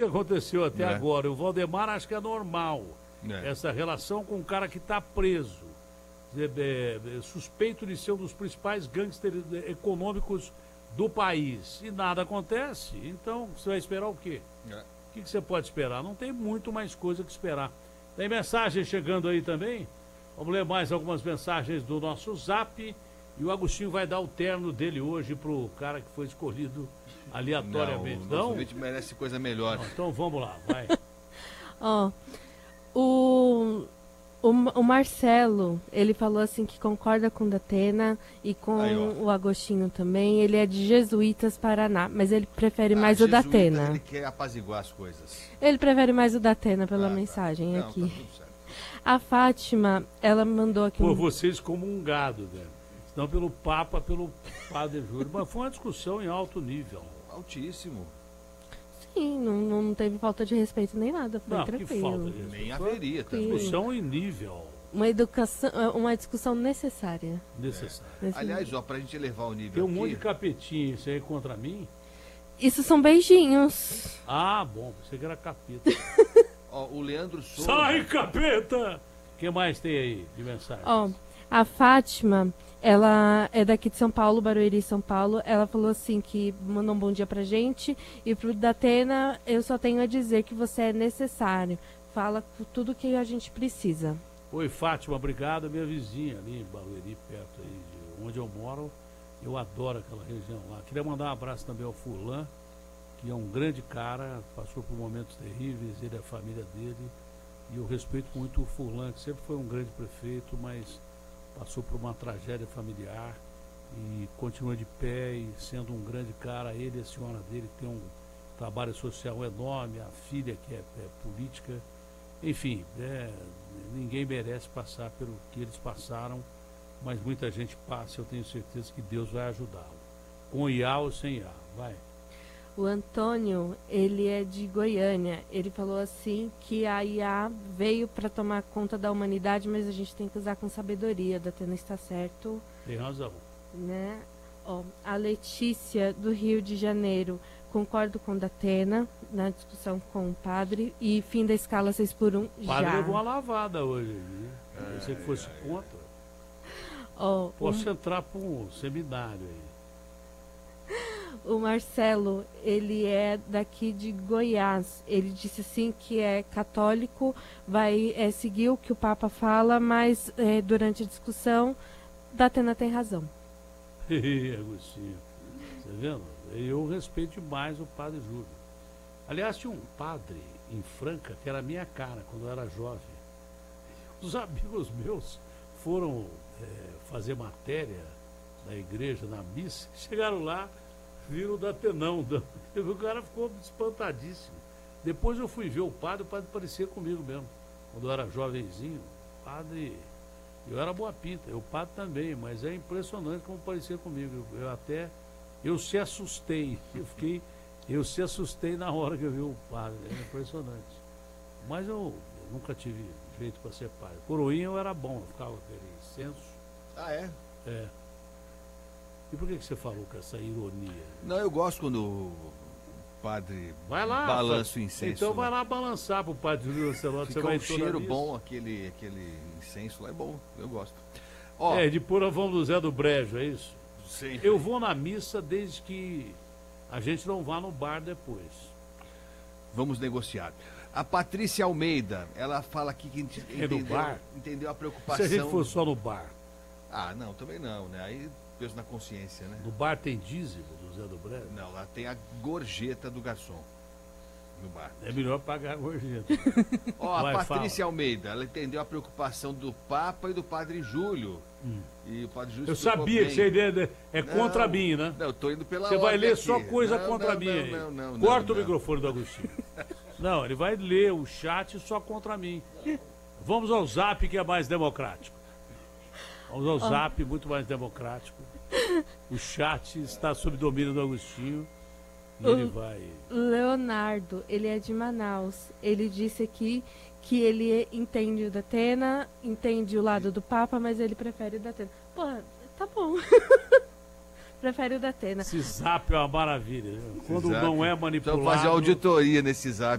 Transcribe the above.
aconteceu até agora. O Valdemar acho que é normal. Essa relação com um cara que está preso. Suspeito de ser um dos principais gangsters econômicos do país. E nada acontece. Então, você vai esperar o quê? O que você pode esperar? Não tem muito mais coisa que esperar. Tem mensagem chegando aí também? Vamos ler mais algumas mensagens do nosso Zap. E o Agostinho vai dar o terno dele hoje pro cara que foi escolhido aleatoriamente. Não, o nosso merece coisa melhor. Não, então vamos lá, vai. O Marcelo, ele falou assim que concorda com o Datena e com o Agostinho também. Ele é de Jesuítas, Paraná, mas ele prefere mais o Datena. Ele quer apaziguar as coisas. Ele prefere mais o Datena pela mensagem aqui. Tá tudo certo. A Fátima, ela mandou aqui... Por vocês comungado, né? Não pelo Papa, pelo Padre Júlio. Mas foi uma discussão em alto nível. Altíssimo. Sim, não teve falta de respeito nem nada, foi tranquilo. Que falta de respeito. Nem haveria também. Discussão em nível. Uma discussão necessária. Aliás, pra gente elevar o nível tem um monte de capetinha, isso aí contra mim? Isso são beijinhos. Ah, bom, você que era capeta. O Leandro Souza... Sai, capeta! O que mais tem aí de mensagem? A Fátima, ela é daqui de São Paulo, Barueri, São Paulo. Ela falou assim que mandou um bom dia pra gente. E pro Datena, eu só tenho a dizer que você é necessário. Fala tudo que a gente precisa. Oi, Fátima, obrigado. Minha vizinha ali em Barueri, perto aí de onde eu moro. Eu adoro aquela região lá. Queria mandar um abraço também ao Furlan, que é um grande cara, passou por momentos terríveis, ele e a família dele. E eu respeito muito o Furlan, que sempre foi um grande prefeito, mas passou por uma tragédia familiar e continua de pé e sendo um grande cara. Ele e a senhora dele tem um trabalho social enorme, a filha que é política. Enfim, ninguém merece passar pelo que eles passaram, mas muita gente passa. Eu tenho certeza que Deus vai ajudá-lo, com IA ou sem IA. Vai. O Antônio, ele é de Goiânia. Ele falou assim que a IA veio para tomar conta da humanidade, mas a gente tem que usar com sabedoria. Datena está certo. Tem razão. Né? A Letícia, do Rio de Janeiro, concordo com Datena na discussão com o padre. E fim da escala 6x1 já. O padre levou uma lavada hoje. Né? Eu sei que fosse contra. Posso entrar para um seminário aí. O Marcelo, ele é daqui de Goiás. Ele disse assim que é católico, vai seguir o que o Papa fala, mas durante a discussão, Datena tem razão. Agostinho, tá vendo? Eu respeito demais o Padre Júlio. Aliás, tinha um padre em Franca que era a minha cara quando eu era jovem. Os amigos meus foram fazer matéria na igreja, na missa, chegaram lá, viram o Datenão. O cara ficou espantadíssimo. Depois eu fui ver o padre parecia comigo mesmo. Quando eu era jovenzinho, o padre... Eu era boa pinta, o padre também, mas é impressionante como parecia comigo. Eu se assustei. Eu se assustei na hora que eu vi o padre. É impressionante. Mas eu nunca tive jeito para ser padre. Coroinha eu era bom, eu ficava com aquele incenso. Ah, é? É. E por que você falou com essa ironia? Não, eu gosto quando o padre balança o incenso. Então vai lá balançar pro padre Júlio Lancelotti. Fica um cheiro bom, aquele incenso lá é bom, eu gosto. De pura vão do Zé do Brejo, é isso? Sim. Eu vou na missa desde que a gente não vá no bar depois. Vamos negociar. A Patrícia Almeida, ela fala aqui que entendeu a preocupação. Se a gente for só no bar. Ah, não, também não, né? Aí peso na consciência, né? No bar tem dízimo do Zé do Brejo? Não, lá tem a gorjeta do garçom. No bar. É melhor pagar a gorjeta. A Patrícia Almeida, ela entendeu a preocupação do Papa e do Padre Júlio. E o Padre Júlio eu sabia que você é contra mim, né? Não, eu tô indo pela Você vai ler aqui. só coisa contra mim aí. Corta o microfone do Agostinho. Não, ele vai ler o chat só contra mim. Vamos ao Zap, que é mais democrático. Vamos ao Zap, muito mais democrático. O chat está sob domínio do Agostinho. E ele vai... Leonardo, ele é de Manaus. Ele disse aqui que ele entende o Datena, entende o lado do Papa, mas ele prefere o Datena. Porra, tá bom. Prefere o Datena. Esse Zap é uma maravilha. Quando não é manipulado... Então fazer auditoria nesse Zap.